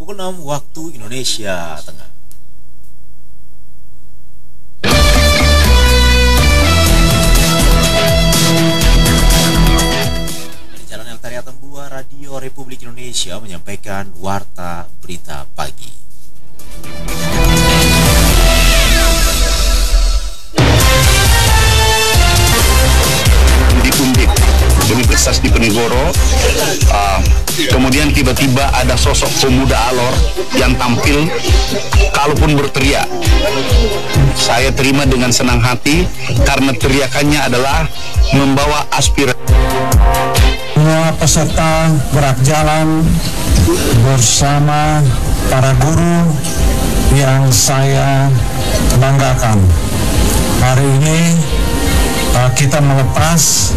pukul 6 waktu Indonesia Tengah. Dari Jalan Eltaria Tambua, Radio Republik Indonesia menyampaikan Warta Berita Pagi. Undip Universitas Diponegoro, kemudian tiba-tiba ada sosok pemuda alor yang tampil, kalaupun berteriak, saya terima dengan senang hati karena teriakannya adalah membawa aspirasi. Semua peserta gerak jalan bersama para guru yang saya banggakan. Hari ini kita melepas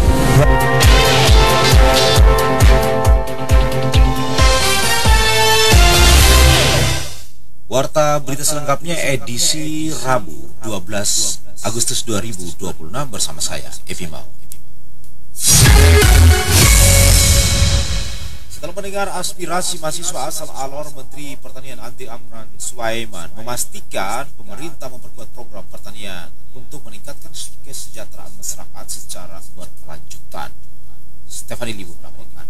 Warta berita selengkapnya edisi Rabu 12 Agustus 2026 bersama saya, Evi Mau. Setelah mendengar aspirasi mahasiswa asal Alor, Menteri Pertanian Andri Amran Sulaiman memastikan pemerintah memperkuat program pertanian untuk meningkatkan kesejahteraan masyarakat secara berkelanjutan. Stephanie Libu melaporkan.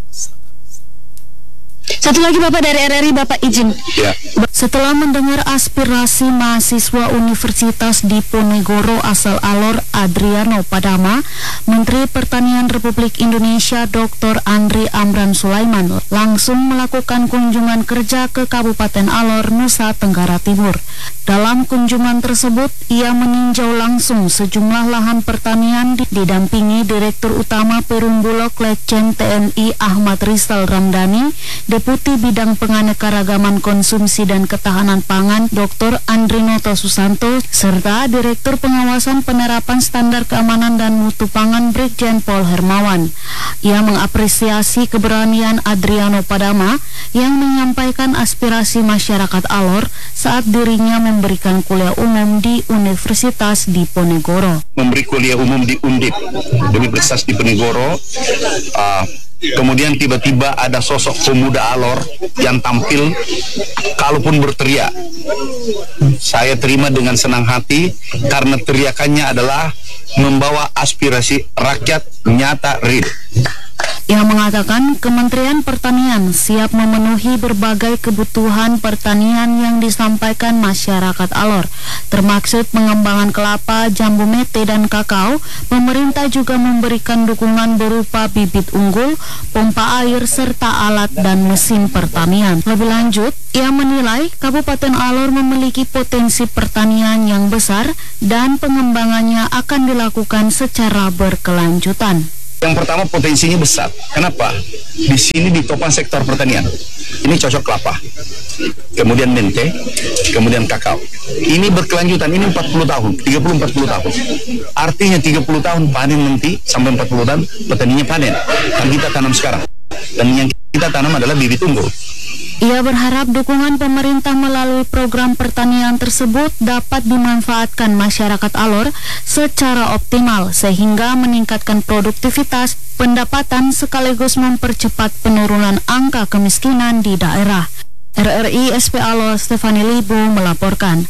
Satu lagi Bapak dari RRI, Bapak izin. Ya. Setelah mendengar aspirasi mahasiswa Universitas Diponegoro asal Alor Adriano Padama, Menteri Pertanian Republik Indonesia Dr. Andri Amran Sulaiman langsung melakukan kunjungan kerja ke Kabupaten Alor, Nusa Tenggara Timur. Dalam kunjungan tersebut, ia meninjau langsung sejumlah lahan pertanian didampingi Direktur Utama Perum Bulog Letjen TNI Ahmad Rizal Ramdhani, Deputi Bidang Penganekaragaman Konsumsi dan Ketahanan Pangan Dr. Andrinoto Susanto, serta Direktur Pengawasan Penerapan Standar Keamanan dan Mutu Pangan Brigjen Pol Hermawan. Ia mengapresiasi keberanian Adriano Padama yang menyampaikan aspirasi masyarakat Alor saat dirinya memberikan kuliah umum di Universitas Diponegoro. Memberi kuliah umum di Undip Universitas Diponegoro, kemudian tiba-tiba ada sosok pemuda alor yang tampil, kalaupun berteriak, saya terima dengan senang hati karena teriakannya adalah membawa aspirasi rakyat nyata real. Ia mengatakan Kementerian Pertanian siap memenuhi berbagai kebutuhan pertanian yang disampaikan masyarakat Alor, termaksud pengembangan kelapa, jambu mete, dan kakao. Pemerintah juga memberikan dukungan berupa bibit unggul, pompa air, serta alat dan mesin pertanian. Lebih lanjut, ia menilai Kabupaten Alor memiliki potensi pertanian yang besar dan pengembangannya akan dilakukan secara berkelanjutan. Yang pertama, potensinya besar. Kenapa? Di sini ditopang sektor pertanian. Ini cocok kelapa, kemudian mente, kemudian kakao. Ini berkelanjutan, ini 40 tahun, 30-40 tahun. Artinya 30 tahun panen nanti, sampai 40 tahun petaninya panen. Kan kita tanam sekarang. Dan yang kita tanam adalah bibit unggul. Ia berharap dukungan pemerintah melalui program pertanian tersebut dapat dimanfaatkan masyarakat Alor secara optimal sehingga meningkatkan produktivitas, pendapatan sekaligus mempercepat penurunan angka kemiskinan di daerah. RRI SP Alor, Stephanie Libu melaporkan.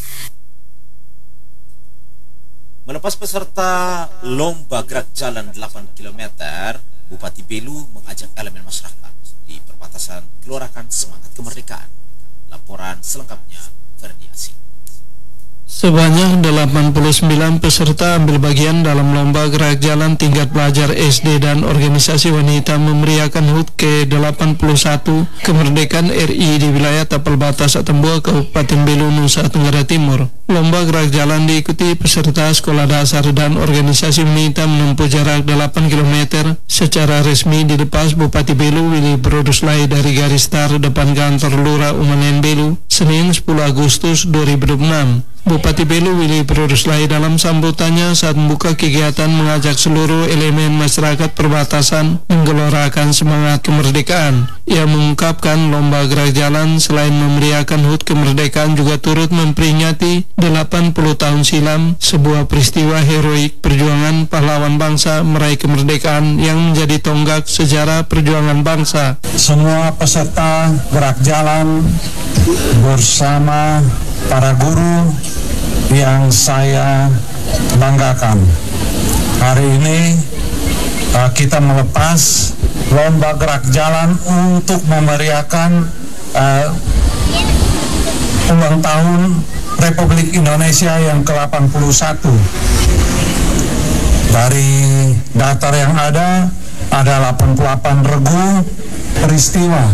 Melepas peserta lomba gerak jalan 8 km, Bupati Belu mengajak elemen masyarakat di perbatasan gelorakan semangat kemerdekaan. Laporan selengkapnya Ferdi Asin. Sebanyak 89 peserta ambil bagian dalam lomba gerak jalan tingkat pelajar SD dan organisasi wanita memeriahkan HUT ke-81 kemerdekaan RI di wilayah tapal batas Atambua, Kabupaten Belu, Nusa Tenggara Timur. Lomba gerak jalan diikuti peserta sekolah dasar dan organisasi wanita menempuh jarak 8 km secara resmi dilepas Bupati Belu Willy Broduslai dari garis start depan kantor Lurah Umanen Belu Senin 10 Agustus 2026. Bupati Belu Willy Broduslai dalam sambutannya saat membuka kegiatan mengajak seluruh elemen masyarakat perbatasan menggelorakan semangat kemerdekaan. Ia mengungkapkan lomba gerak jalan selain memeriahkan HUT kemerdekaan juga turut memperingati 80 tahun silam sebuah peristiwa heroik perjuangan pahlawan bangsa meraih kemerdekaan yang menjadi tonggak sejarah perjuangan bangsa. semua peserta gerak jalan bersama para guru yang saya banggakan. Hari ini kita melepas lomba gerak jalan untuk memeriahkan ulang tahun Republik Indonesia yang ke-81. Dari daftar yang ada 88 regu peristiwa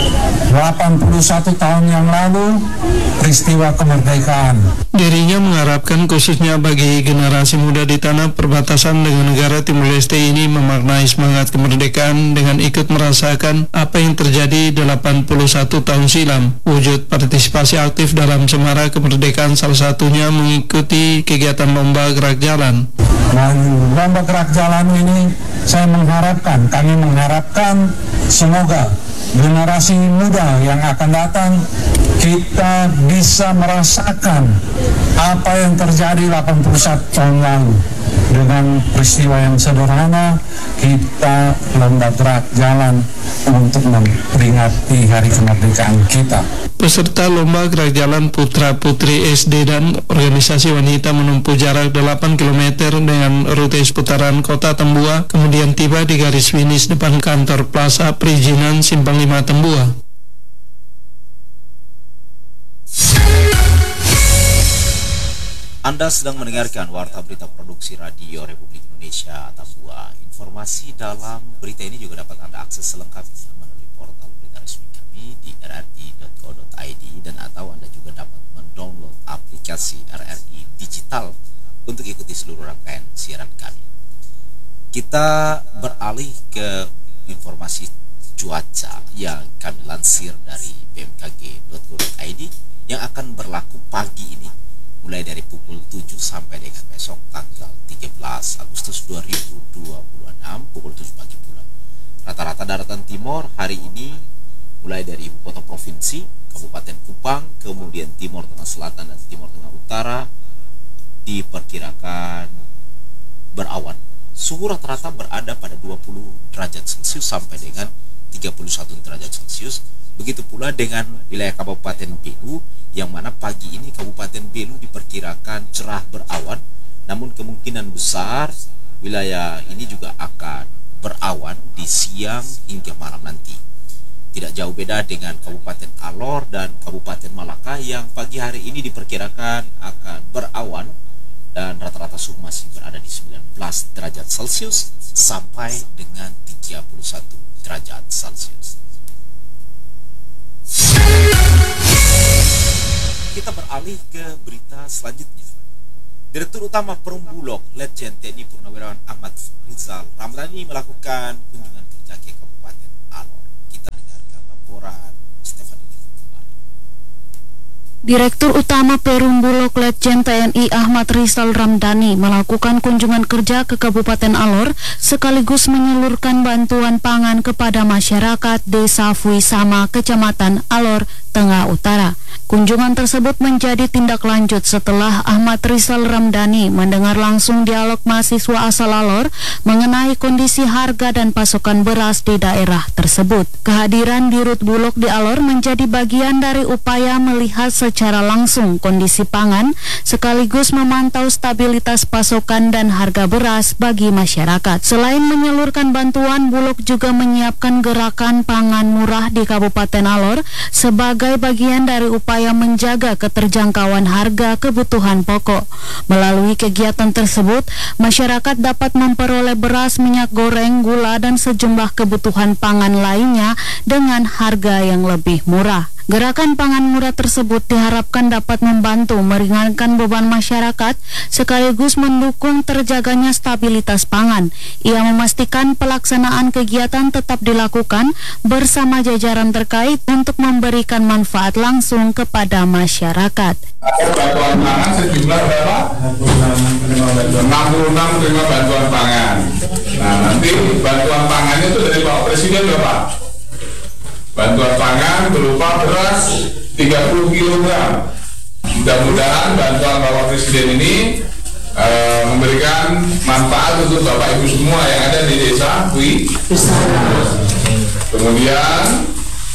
81 tahun yang lalu, peristiwa kemerdekaan. Dirinya mengharapkan khususnya bagi generasi muda di tanah perbatasan dengan negara Timur Leste ini memaknai semangat kemerdekaan dengan ikut merasakan apa yang terjadi 81 tahun silam. Wujud partisipasi aktif dalam Semara Kemerdekaan salah satunya mengikuti kegiatan lomba gerak jalan. Nah, lomba gerak jalan ini kami mengharapkan semoga generasi muda yang akan datang kita bisa merasakan apa yang terjadi 81 tahun lalu. Dengan peristiwa yang sederhana, kita lomba gerak jalan untuk memperingati hari kemerdekaan kita. Peserta lomba gerak jalan putra-putri SD dan organisasi wanita menempuh jarak 8 km dengan rute seputaran kota Tembua, kemudian tiba di garis finish depan kantor Plaza Perizinan Simpang 5 Tembua. Anda sedang mendengarkan Warta Berita Produksi Radio Republik Indonesia Tembua. Informasi dalam berita ini juga dapat Anda akses selengkapnya melalui portal berita resmi kami di rri.co.id dan atau Anda juga dapat mendownload aplikasi RRI Digital untuk ikuti seluruh rangkaian siaran kami. Kita beralih ke informasi cuaca yang kami lansir dari bmkg.go.id yang akan berlaku pagi ini mulai dari pukul 7 sampai dengan besok tanggal 13 Agustus 2026 pukul 7 pagi pula. Rata-rata daratan timur hari ini mulai dari ibu kota provinsi, Kabupaten Kupang, kemudian Timur Tengah Selatan dan Timur Tengah Utara diperkirakan berawan. Suhu rata-rata berada pada 20 derajat Celcius sampai dengan 31 derajat Celcius. Begitu pula dengan wilayah Kabupaten Belu, yang mana pagi ini Kabupaten Belu diperkirakan cerah berawan, namun kemungkinan besar wilayah ini juga akan berawan di siang hingga malam nanti. Tidak jauh beda dengan Kabupaten Alor dan Kabupaten Malaka yang pagi hari ini diperkirakan akan berawan dan rata-rata suhu masih berada di 19 derajat Celcius sampai dengan 31 derajat Celcius. Kita beralih ke berita selanjutnya. Direktur Utama Perum Bulog, Letjen TNI Purnawirawan Ahmad Rizal Ramdhani melakukan kunjungan kerja ke Kabupaten Alor. Kita dengarkan laporan Stefan Diki. Direktur Utama Perum Bulog Letjen TNI Ahmad Rizal Ramdhani melakukan kunjungan kerja ke Kabupaten Alor sekaligus menyalurkan bantuan pangan kepada masyarakat Desa Fuisama, Kecamatan Alor, Tengah Utara. Kunjungan tersebut menjadi tindak lanjut setelah Ahmad Rizal Ramdhani mendengar langsung dialog mahasiswa asal Alor mengenai kondisi harga dan pasokan beras di daerah tersebut. Kehadiran Dirut Bulog di Alor menjadi bagian dari upaya melihat secara langsung kondisi pangan sekaligus memantau stabilitas pasokan dan harga beras bagi masyarakat. Selain menyalurkan bantuan, Bulog juga menyiapkan gerakan pangan murah di Kabupaten Alor sebagai bagian dari upaya menjaga keterjangkauan harga kebutuhan pokok. Melalui kegiatan tersebut, masyarakat dapat memperoleh beras, minyak goreng, gula, dan sejumlah kebutuhan pangan lainnya dengan harga yang lebih murah. Gerakan pangan murah tersebut diharapkan dapat membantu meringankan beban masyarakat sekaligus mendukung terjaganya stabilitas pangan. Ia memastikan pelaksanaan kegiatan tetap dilakukan bersama jajaran terkait untuk memberikan manfaat langsung kepada masyarakat. Bantuan pangan sejumlah berapa? 66 terima bantuan pangan. Nah, nanti bantuan pangannya itu dari Pak Presiden berapa? Bantuan pangan berupa beras 30 kg. Mudah-mudahan bantuan Bapak Presiden ini memberikan manfaat untuk Bapak Ibu semua yang ada di desa Kemudian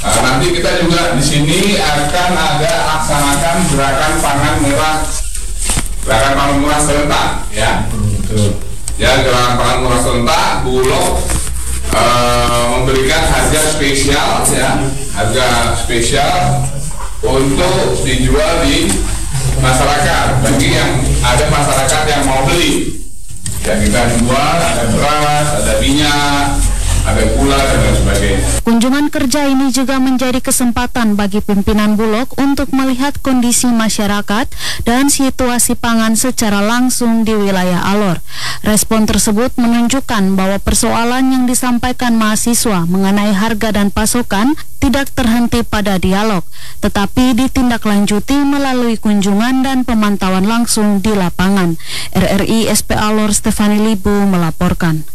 Nanti kita juga di sini akan ada laksanakan gerakan pangan murah serentak, ya. Ya, gerakan pangan murah serentak. Bulog memberikan harga spesial, ya, harga spesial untuk dijual di masyarakat. Bagi yang ada masyarakat yang mau beli, ya kita jual, ada beras, ada minyak, ada gula dan lain sebagainya. Kunjungan kerja ini juga menjadi kesempatan bagi pimpinan Bulog untuk melihat kondisi masyarakat dan situasi pangan secara langsung di wilayah Alor. Respon tersebut menunjukkan bahwa persoalan yang disampaikan mahasiswa mengenai harga dan pasokan tidak terhenti pada dialog, tetapi ditindaklanjuti melalui kunjungan dan pemantauan langsung di lapangan. RRI SP Alor Stefani Libu melaporkan.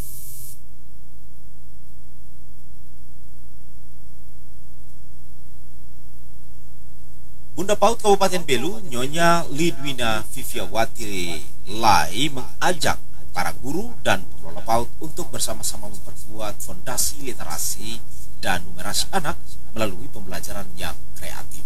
Bunda PAUD Kabupaten Belu, Nyonya Lidwina Viviawati Lai mengajak para guru dan pengelola PAUD untuk bersama-sama memperkuat fondasi literasi dan numerasi anak melalui pembelajaran yang kreatif.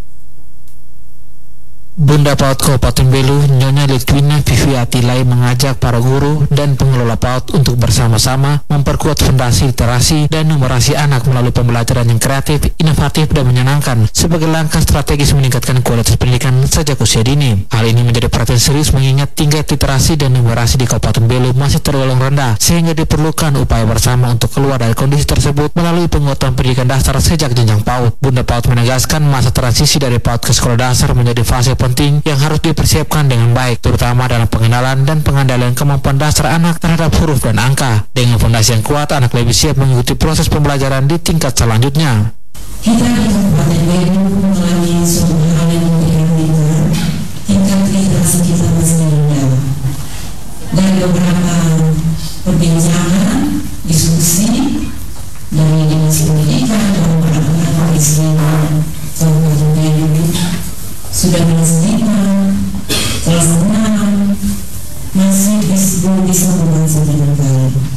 Bunda PAUD Kabupaten Belu, Nyonya Lidwina Viviawati Lai mengajak para guru dan pengelola PAUD untuk bersama-sama memperkuat fondasi literasi dan numerasi anak melalui pembelajaran yang kreatif, inovatif, dan menyenangkan sebagai langkah strategis meningkatkan kualitas pendidikan sejak usia dini. Hal ini menjadi perhatian serius mengingat tingkat literasi dan numerasi di Kabupaten Belu masih tergolong rendah, sehingga diperlukan upaya bersama untuk keluar dari kondisi tersebut melalui penguatan pendidikan dasar sejak jenjang PAUD. Bunda PAUD menegaskan masa transisi dari PAUD ke sekolah dasar menjadi fase penting yang harus dipersiapkan dengan baik, terutama dalam pengenalan dan pengandaian kemampuan dasar anak terhadap huruf dan angka. Dengan fondasi yang kuat, anak lebih siap mengikuti proses pembelajaran di tingkat selanjutnya. Kita di Kabupaten Belu mengalami suatu hal yang memprihatinkan, tingkat literasi kita masih rendah. Dan beberapa perbincangan, diskusi dari Dinas Pendidikan dan para pihak Kabupaten Belu sudah menyebutkan kelas 6 masih belum bisa membaca dengan baik.